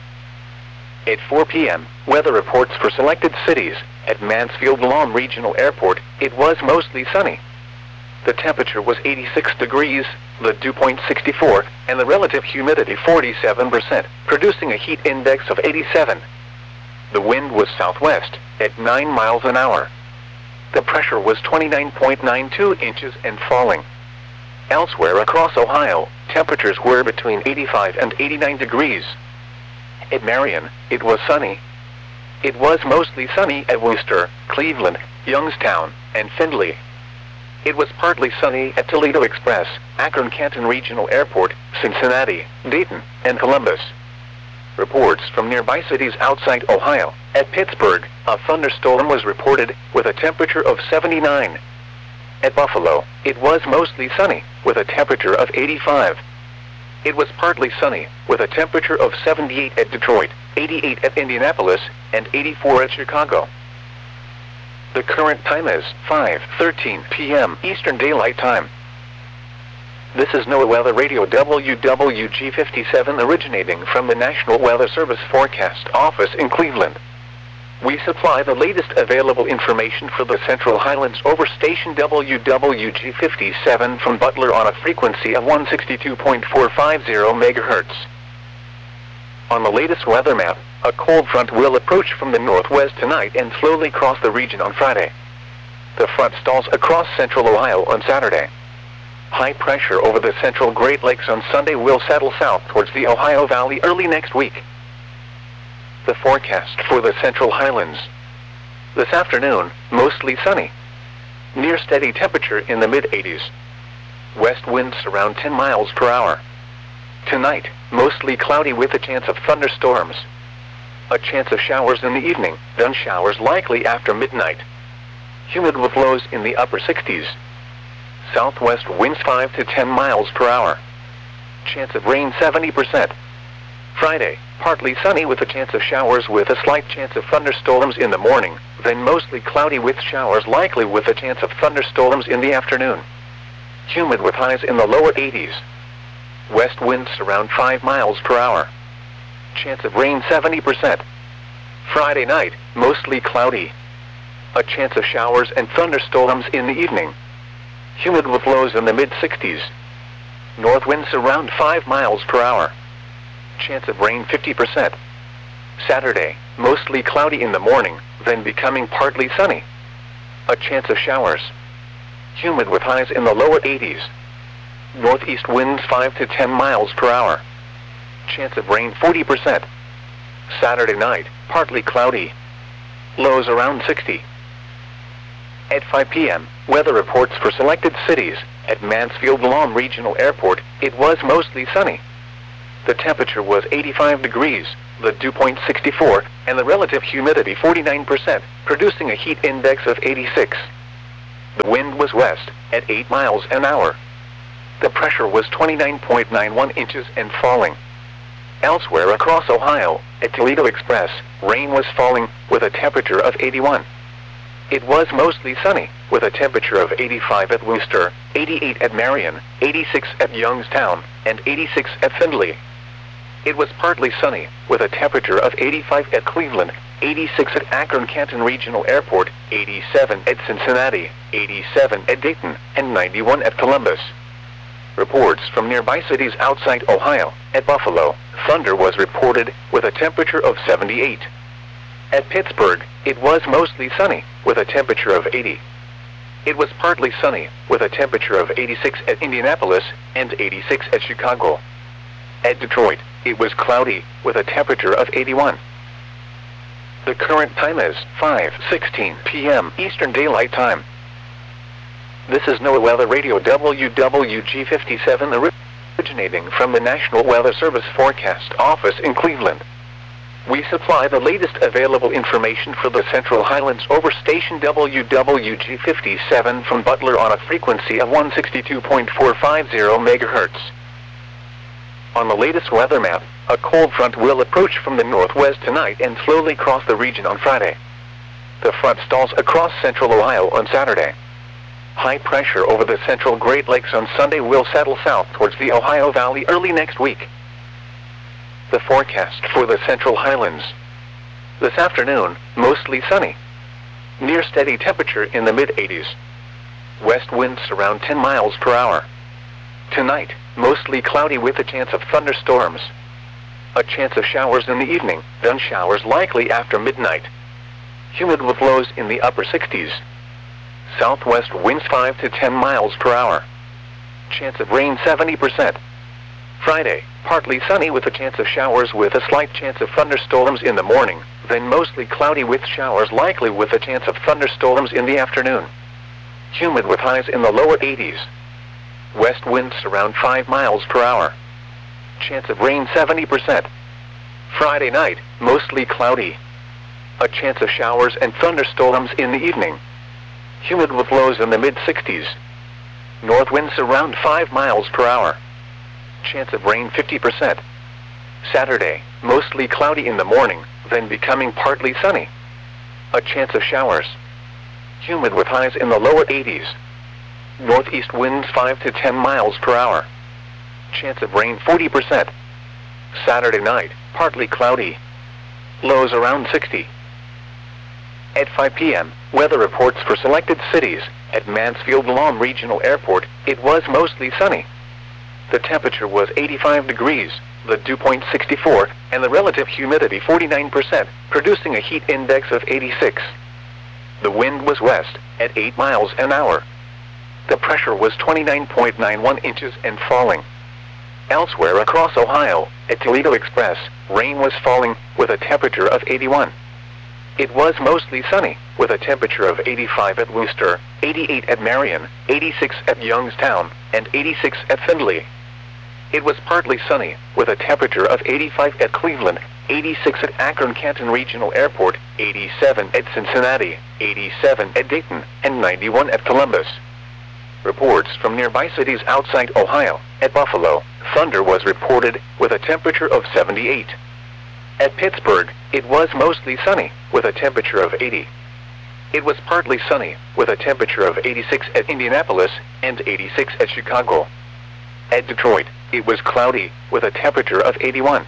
At four p m, weather reports for selected cities. At Mansfield-Lom Regional Airport, it was mostly sunny. The temperature was eighty-six degrees, the dew point sixty-four, and the relative humidity forty-seven percent, producing a heat index of eighty-seven. The wind was southwest, at nine miles an hour. The pressure was twenty-nine point nine two inches and falling. Elsewhere across Ohio, temperatures were between eighty-five and eighty-nine degrees. At Marion, it was sunny. It was mostly sunny at Worcester, Cleveland, Youngstown, and Findlay. It was partly sunny at Toledo Express, Akron-Canton Regional Airport, Cincinnati, Dayton, and Columbus. Reports from nearby cities outside Ohio. At Pittsburgh, a thunderstorm was reported, with a temperature of seventy-nine. At Buffalo, it was mostly sunny, with a temperature of eighty-five. It was partly sunny, with a temperature of seventy-eight at Detroit, eighty-eight at Indianapolis, and eighty-four at Chicago. The current time is five thirteen p m Eastern Daylight Time. This is NOAA Weather Radio W W G fifty-seven originating from the National Weather Service Forecast Office in Cleveland. We supply the latest available information for the Central Highlands over station W W G fifty-seven from Butler on a frequency of one sixty-two point four five zero megahertz. On the latest weather map, a cold front will approach from the northwest tonight and slowly cross the region on Friday. The front stalls across central Ohio on Saturday. High pressure over the central Great Lakes on Sunday will settle south towards the Ohio Valley early next week. The forecast for the Central Highlands. This afternoon, mostly sunny. Near steady temperature in the mid eighties. West winds around ten miles per hour. Tonight, mostly cloudy with a chance of thunderstorms. A chance of showers in the evening, then showers likely after midnight. Humid with lows in the upper sixties. Southwest winds five to ten miles per hour. Chance of rain seventy percent. Friday, partly sunny with a chance of showers with a slight chance of thunderstorms in the morning, then mostly cloudy with showers likely with a chance of thunderstorms in the afternoon. Humid with highs in the lower eighties. West winds around five miles per hour. Chance of rain seventy percent. Friday night, mostly cloudy. A chance of showers and thunderstorms in the evening. Humid with lows in the mid sixties. North winds around five miles per hour. Chance of rain fifty percent. Saturday, mostly cloudy in the morning, then becoming partly sunny. A chance of showers. Humid with highs in the lower eighties. Northeast winds five to ten miles per hour. Chance of rain forty percent. Saturday night, partly cloudy. Lows around sixty. At five p m, weather reports for selected cities. At Mansfield-Lom Regional Airport, it was mostly sunny. The temperature was eighty-five degrees, the dew point sixty-four, and the relative humidity forty-nine percent, producing a heat index of eighty-six. The wind was west, at eight miles an hour. The pressure was twenty-nine point nine one inches and falling. Elsewhere across Ohio, at Toledo Express, rain was falling, with a temperature of eighty-one. It was mostly sunny, with a temperature of eighty-five at Wooster, eighty-eight at Marion, eighty-six at Youngstown, and eighty-six at Findlay. It was partly sunny, with a temperature of eighty-five at Cleveland, eighty-six at Akron-Canton Regional Airport, eighty-seven at Cincinnati, eighty-seven at Dayton, and ninety-one at Columbus. Reports from nearby cities outside Ohio. At Buffalo, thunder was reported, with a temperature of seventy-eight. At Pittsburgh, it was mostly sunny, with a temperature of eighty. It was partly sunny, with a temperature of eighty-six at Indianapolis, and eighty-six at Chicago. At Detroit, it was cloudy, with a temperature of eighty-one. The current time is five sixteen p m Eastern Daylight Time. This is NOAA Weather Radio W W G fifty-seven, originating from the National Weather Service Forecast Office in Cleveland. We supply the latest available information for the Central Highlands over station W W G fifty-seven from Butler on a frequency of one sixty-two point four five zero megahertz. On the latest weather map, a cold front will approach from the northwest tonight and slowly cross the region on Friday. The front stalls across central Ohio on Saturday. High pressure over the central Great Lakes on Sunday will settle south towards the Ohio Valley early next week. The forecast for the Central Highlands. This afternoon, mostly sunny. Near steady temperature in the mid eighties. West winds around ten miles per hour. Tonight, mostly cloudy with a chance of thunderstorms. A chance of showers in the evening, then showers likely after midnight. Humid with lows in the upper sixties. Southwest winds five to ten miles per hour. Chance of rain seventy percent. Friday, partly sunny with a chance of showers with a slight chance of thunderstorms in the morning, then mostly cloudy with showers likely with a chance of thunderstorms in the afternoon. Humid with highs in the lower eighties. West winds around five miles per hour. Chance of rain seventy percent. Friday night, mostly cloudy. A chance of showers and thunderstorms in the evening. Humid with lows in the mid sixties. North winds around five miles per hour. Chance of rain fifty percent. Saturday, mostly cloudy in the morning, then becoming partly sunny. A chance of showers. Humid with highs in the lower eighties. Northeast winds five to ten miles per hour. Chance of rain forty percent. Saturday night, partly cloudy. Lows around sixty. At five p m, weather reports for selected cities. At Mansfield-Lawn Regional Airport, it was mostly sunny. The temperature was eighty-five degrees, the dew point sixty-four, and the relative humidity forty-nine percent, producing a heat index of eighty-six. The wind was west, at eight miles an hour. The pressure was twenty-nine point nine one inches and falling. Elsewhere across Ohio, at Toledo Express, rain was falling, with a temperature of eighty-one. It was mostly sunny, with a temperature of eighty-five at Wooster, eighty-eight at Marion, eighty-six at Youngstown, and eighty-six at Findlay. It was partly sunny, with a temperature of eighty-five at Cleveland, eighty-six at Akron-Canton Regional Airport, eighty-seven at Cincinnati, eighty-seven at Dayton, and ninety-one at Columbus. Reports from nearby cities outside Ohio. At Buffalo, thunder was reported, with a temperature of seventy-eight. At Pittsburgh, it was mostly sunny, with a temperature of eighty. It was partly sunny, with a temperature of eighty-six at Indianapolis, and eighty-six at Chicago. At Detroit, it was cloudy, with a temperature of eighty-one.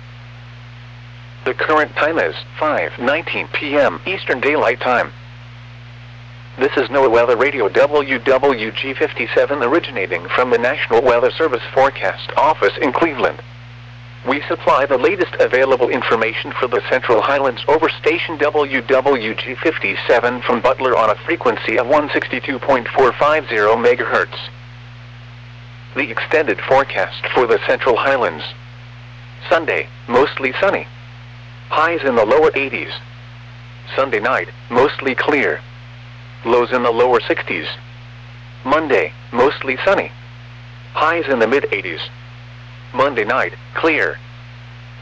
The current time is five nineteen p m Eastern Daylight Time. This is NOAA Weather Radio W W G fifty-seven, originating from the National Weather Service Forecast Office in Cleveland. We supply the latest available information for the Central Highlands over station W W G fifty-seven from Butler on a frequency of one sixty-two point four five zero megahertz. The extended forecast for the Central Highlands. Sunday, mostly sunny. Highs in the lower eighties. Sunday night, mostly clear. Lows in the lower sixties. Monday, mostly sunny. Highs in the mid eighties. Monday night, clear.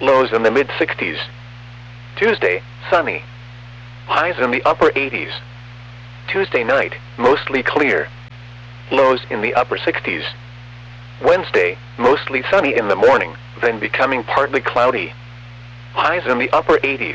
lows in the mid sixties. Tuesday, sunny. Highs in the upper eighties. Tuesday night, mostly clear. Lows in the upper sixties. Wednesday, mostly sunny in the morning, then becoming partly cloudy. Highs in the upper eighties.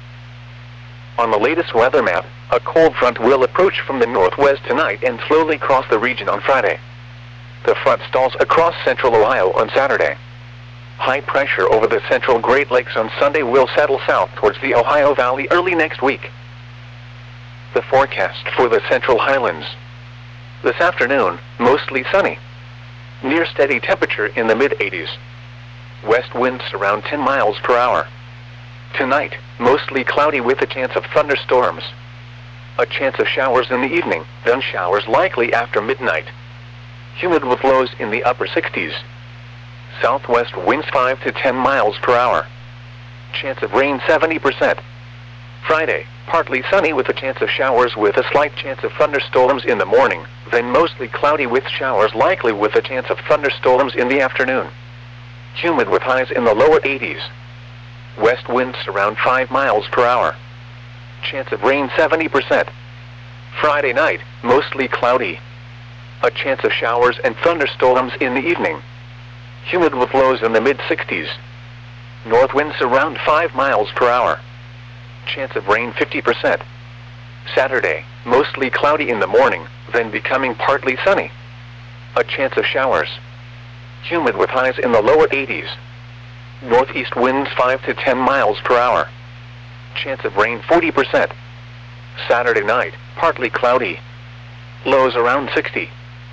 On the latest weather map, a cold front will approach from the northwest tonight and slowly cross the region on Friday. The front stalls across central Ohio on Saturday. High pressure over the central Great Lakes on Sunday will settle south towards the Ohio Valley early next week. The forecast for the Central Highlands. This afternoon, mostly sunny. Near steady temperature in the mid eighties. West winds around ten miles per hour. Tonight, mostly cloudy with a chance of thunderstorms. A chance of showers in the evening, then showers likely after midnight. Humid with lows in the upper sixties. Southwest winds five to ten miles per hour. Chance of rain seventy percent. Friday, partly sunny with a chance of showers with a slight chance of thunderstorms in the morning, then mostly cloudy with showers likely with a chance of thunderstorms in the afternoon. Humid with highs in the lower eighties. West winds around five miles per hour. Chance of rain seventy percent. Friday night, mostly cloudy. A chance of showers and thunderstorms in the evening. Humid with lows in the mid sixties. North winds around five miles per hour. Chance of rain fifty percent. Saturday, mostly cloudy in the morning, then becoming partly sunny. A chance of showers. Humid with highs in the lower eighties. Northeast winds five to ten miles per hour. Chance of rain forty percent. Saturday night, partly cloudy. Lows around sixty.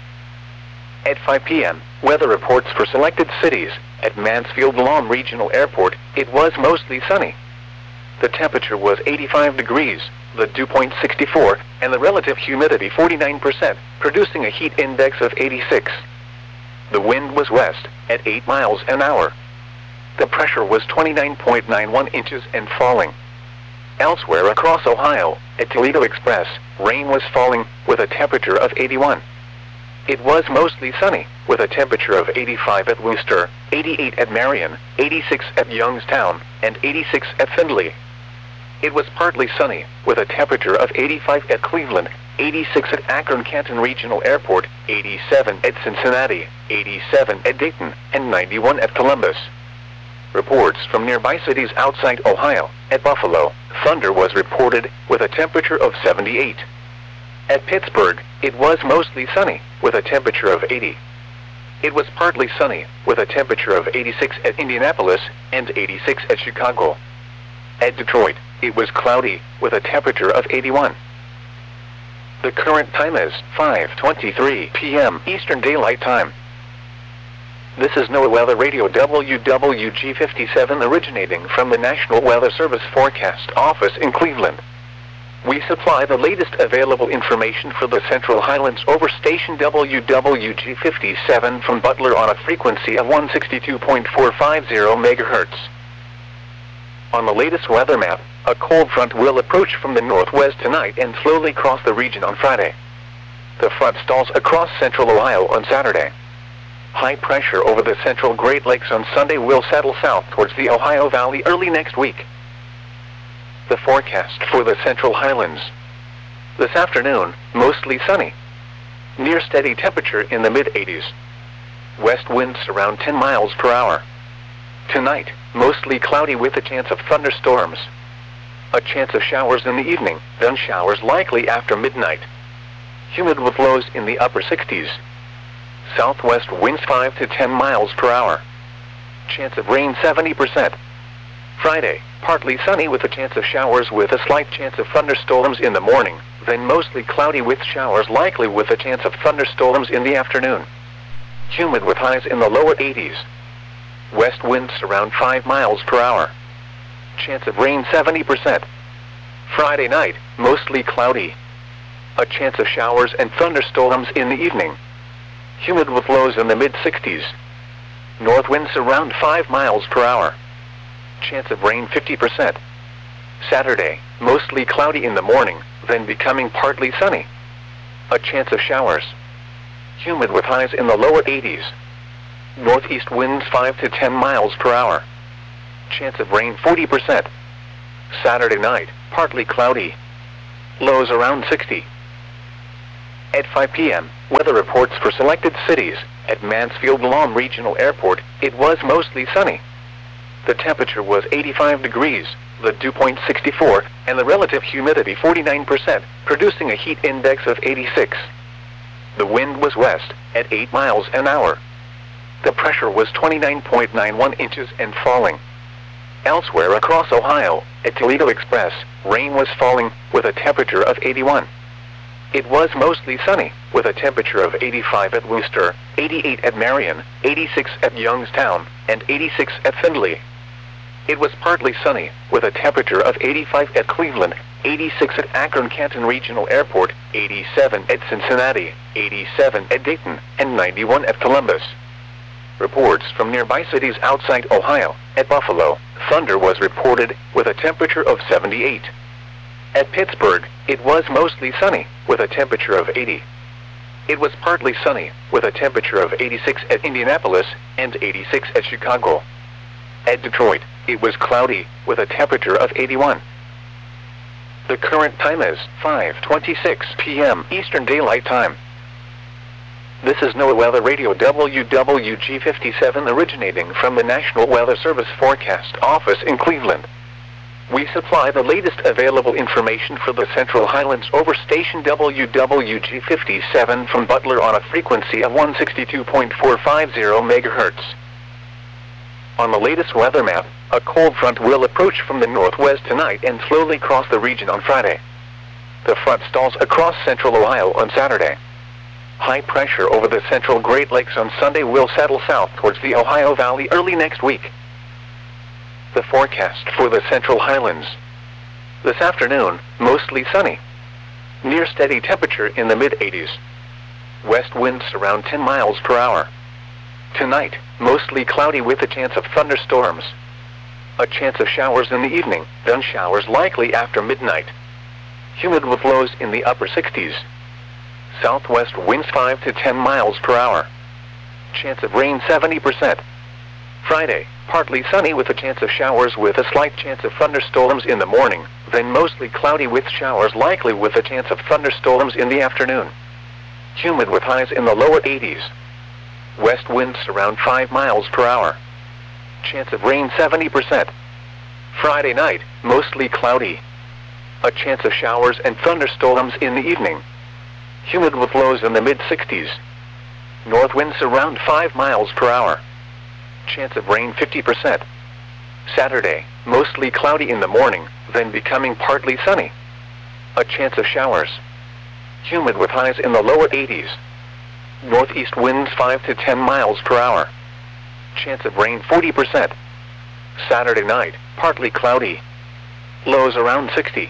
At five p m, weather reports for selected cities. At Mansfield-Lawn Regional Airport, it was mostly sunny. The temperature was eighty-five degrees, the dew point sixty-four, and the relative humidity forty-nine percent, producing a heat index of eighty-six. The wind was west, at eight miles an hour. The pressure was twenty-nine point nine one inches and falling. Elsewhere across Ohio, at Toledo Express, rain was falling, with a temperature of eighty-one. It was mostly sunny, with a temperature of eighty-five at Worcester, eighty-eight at Marion, eighty-six at Youngstown, and eighty-six at Findlay. It was partly sunny, with a temperature of eighty-five at Cleveland, eighty-six at Akron-Canton Regional Airport, eighty-seven at Cincinnati, eighty-seven at Dayton, and ninety-one at Columbus. Reports from nearby cities outside Ohio. At Buffalo, thunder was reported, with a temperature of seventy-eight. At Pittsburgh, it was mostly sunny, with a temperature of eighty. It was partly sunny, with a temperature of eighty-six at Indianapolis, and eighty-six at Chicago. At Detroit, it was cloudy, with a temperature of eighty-one. The current time is five twenty-three p m Eastern Daylight Time. This is NOAA Weather Radio W W G fifty-seven originating from the National Weather Service Forecast Office in Cleveland. We supply the latest available information for the Central Highlands over station W W G fifty-seven from Butler on a frequency of one sixty-two point four five zero megahertz. On the latest weather map, a cold front will approach from the northwest tonight and slowly cross the region on Friday. The front stalls across central Ohio on Saturday. High pressure over the central Great Lakes on Sunday will settle south towards the Ohio Valley early next week. The forecast for the Central Highlands. This afternoon, mostly sunny. Near steady temperature in the mid eighties. West winds around ten miles per hour. Tonight, mostly cloudy with a chance of thunderstorms. A chance of showers in the evening, then showers likely after midnight. Humid with lows in the upper sixties. Southwest winds five to ten miles per hour. Chance of rain seventy percent. Friday, partly sunny with a chance of showers with a slight chance of thunderstorms in the morning, then mostly cloudy with showers likely with a chance of thunderstorms in the afternoon. Humid with highs in the lower eighties. West winds around five miles per hour. Chance of rain seventy percent. Friday night, mostly cloudy. A chance of showers and thunderstorms in the evening. Humid with lows in the mid sixties. North winds around five miles per hour. Chance of rain fifty percent. Saturday, mostly cloudy in the morning, then becoming partly sunny. A chance of showers. Humid with highs in the lower eighties. Northeast winds five to ten miles per hour. Chance of rain forty percent. Saturday night, partly cloudy. Lows around sixty. At five p m, weather reports for selected cities. At Mansfield-Lom Regional Airport, it was mostly sunny. The temperature was eighty-five degrees, the dew point sixty-four, and the relative humidity forty-nine percent, producing a heat index of eighty-six. The wind was west, at eight miles an hour. The pressure was twenty-nine point nine one inches and falling. Elsewhere across Ohio, at Toledo Express, rain was falling, with a temperature of eighty-one. It was mostly sunny, with a temperature of eighty-five at Wooster, eighty-eight at Marion, eighty-six at Youngstown, and eighty-six at Findlay. It was partly sunny, with a temperature of eighty-five at Cleveland, eighty-six at Akron-Canton Regional Airport, eighty-seven at Cincinnati, eighty-seven at Dayton, and ninety-one at Columbus. Reports from nearby cities outside Ohio. At Buffalo, thunder was reported, with a temperature of seventy-eight. At Pittsburgh, it was mostly sunny, with a temperature of eighty. It was partly sunny, with a temperature of eighty-six at Indianapolis, and eighty-six at Chicago. At Detroit, it was cloudy, with a temperature of eighty-one. The current time is five twenty-six p m Eastern Daylight Time. This is NOAA Weather Radio W W G fifty-seven, originating from the National Weather Service Forecast Office in Cleveland. We supply the latest available information for the Central Highlands over station W W G fifty-seven from Butler on a frequency of one sixty-two point four five zero megahertz. On the latest weather map, a cold front will approach from the northwest tonight and slowly cross the region on Friday. The front stalls across central Ohio on Saturday. High pressure over the central Great Lakes on Sunday will settle south towards the Ohio Valley early next week. The forecast for the Central Highlands. This afternoon, mostly sunny. Near steady temperature in the mid eighties. West winds around ten miles per hour. Tonight, mostly cloudy with a chance of thunderstorms. A chance of showers in the evening, then showers likely after midnight. Humid with lows in the upper sixties. Southwest winds five to ten miles per hour. Chance of rain seventy percent. Friday, partly sunny with a chance of showers with a slight chance of thunderstorms in the morning, then mostly cloudy with showers likely with a chance of thunderstorms in the afternoon. Humid with highs in the lower eighties. West winds around five miles per hour. Chance of rain seventy percent. Friday night, mostly cloudy. A chance of showers and thunderstorms in the evening. Humid with lows in the mid sixties. North winds around five miles per hour. Chance of rain fifty percent. Saturday, mostly cloudy in the morning, then becoming partly sunny. A chance of showers. Humid with highs in the lower eighties. Northeast winds five to ten miles per hour. Chance of rain forty percent. Saturday night, partly cloudy. Lows around sixty.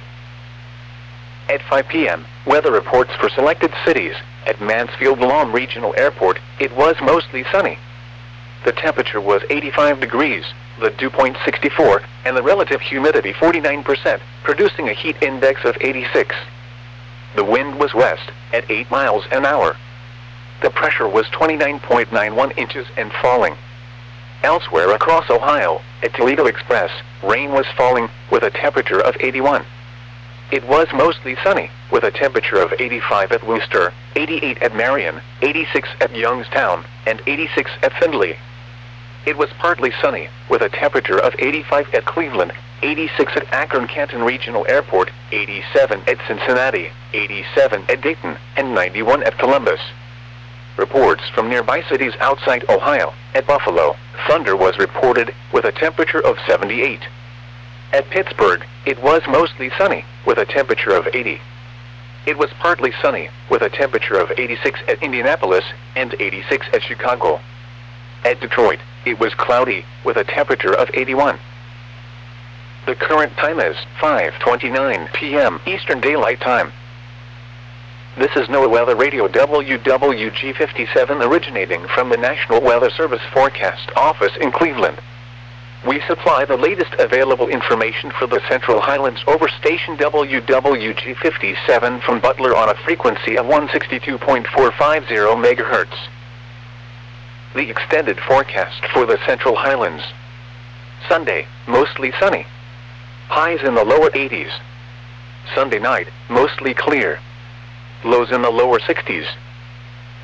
At five p m, weather reports for selected cities. At Mansfield-Lom Regional Airport, it was mostly sunny. The temperature was eighty-five degrees, the dew point sixty-four, and the relative humidity forty-nine percent, producing a heat index of eighty-six. The wind was west, at eight miles an hour. The pressure was twenty-nine point nine one inches and falling. Elsewhere across Ohio, at Toledo Express, rain was falling, with a temperature of eighty-one. It was mostly sunny, with a temperature of eighty-five at Wooster, eighty-eight at Marion, eighty-six at Youngstown, and eighty-six at Findlay. It was partly sunny, with a temperature of eighty-five at Cleveland, eighty-six at Akron-Canton Regional Airport, eighty-seven at Cincinnati, eighty-seven at Dayton, and ninety-one at Columbus. Reports from nearby cities outside Ohio. At Buffalo, thunder was reported, with a temperature of seventy-eight. At Pittsburgh, it was mostly sunny, with a temperature of eighty. It was partly sunny, with a temperature of eighty-six at Indianapolis, and eighty-six at Chicago. At Detroit, it was cloudy, with a temperature of eighty-one. The current time is five twenty-nine p m Eastern Daylight Time. This is NOAA Weather Radio W W G fifty-seven, originating from the National Weather Service Forecast Office in Cleveland. We supply the latest available information for the Central Highlands over station W W G fifty-seven from Butler on a frequency of one sixty-two point four five zero megahertz. The extended forecast for the Central Highlands. Sunday, mostly sunny. Highs in the lower eighties. Sunday night, mostly clear. Lows in the lower sixties.